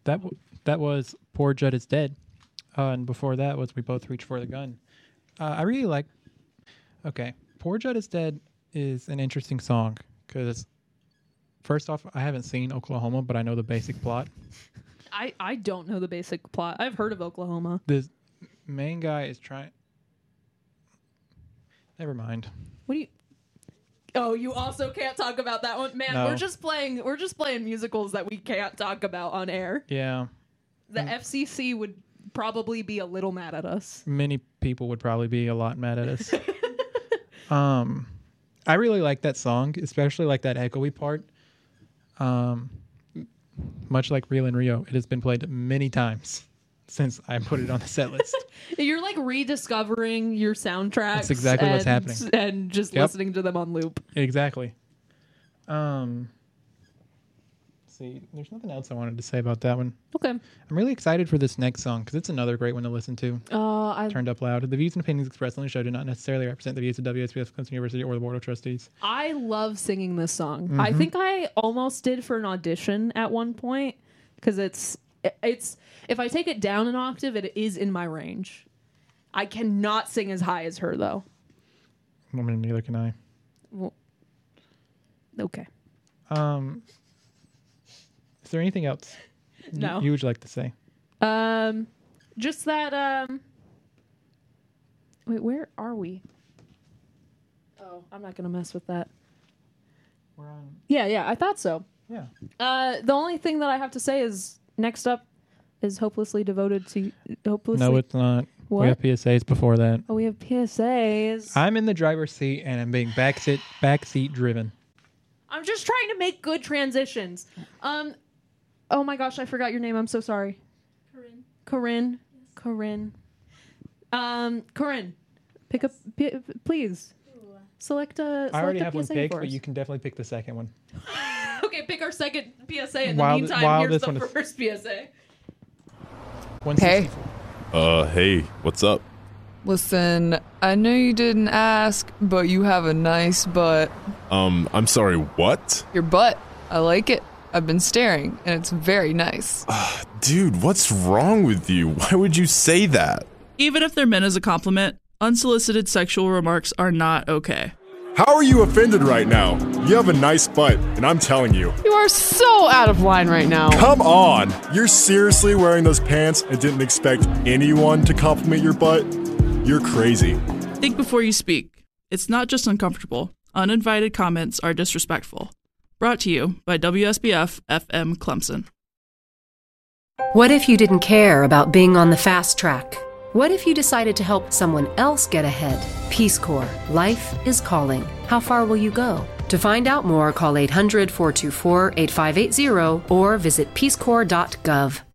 That was Poor Judd is Dead. And before that was We Both Reach for the Gun. I really like... Okay, Poor Judd is Dead is an interesting song because, first off, I haven't seen Oklahoma, but I know the basic plot. I don't know the basic plot. I've heard of Oklahoma. The main guy is trying... Never mind. What do you... Oh, you also can't talk about that one? Man, No. we're just playing musicals that we can't talk about on air. Yeah. The FCC would probably be a little mad at us. Many people would probably be a lot mad at us. I really like that song, especially like that echoey part. Much like Real in Rio, it has been played many times since I put it on the set list. You're like rediscovering your soundtracks. That's exactly what's happening. And just listening to them on loop. Exactly. See, there's nothing else I wanted to say about that one. Okay. I'm really excited for this next song because it's another great one to listen to. Turned Up Loud. The views and opinions expressed on the show do not necessarily represent the views of WSBF Clemson University or the Board of Trustees. I love singing this song. I think I almost did for an audition at one point because it's if I take it down an octave, it is in my range. I cannot sing as high as her though. I mean, neither can I. Well, okay. Is there anything else No. you would like to say? Just that wait, where are we? Oh, I'm not gonna mess with that. We're on. Yeah, I thought so. Yeah. The only thing that I have to say is next up is Hopelessly Devoted to Hopelessly. No, it's not. What? We have PSAs before that. Oh, we have PSAs. I'm in the driver's seat and I'm being backseat driven. I'm just trying to make good transitions. Oh my gosh, I forgot your name. I'm so sorry. Corinne. Corinne. Corinne, pick up, please. Select a. I already have PSA one picked, for but us. you can definitely pick the second one. Okay, pick our second PSA. In While the meantime, while here's this the one is- first PSA. 164. Hey, what's up? Listen, I know you didn't ask, but you have a nice butt. I'm sorry, what? Your butt. I like it. I've been staring, and it's very nice. Dude, what's wrong with you? Why would you say that? Even if they're meant as a compliment, unsolicited sexual remarks are not okay. How are you offended right now? You have a nice butt, and I'm telling you. You are so out of line right now. Come on! You're seriously wearing those pants and didn't expect anyone to compliment your butt? You're crazy. Think before you speak. It's not just uncomfortable. Uninvited comments are disrespectful. Brought to you by WSBF FM Clemson. What if you didn't care about being on the fast track? What if you decided to help someone else get ahead? Peace Corps. Life is calling. How far will you go? To find out more, call 800-424-8580 or visit peacecorps.gov.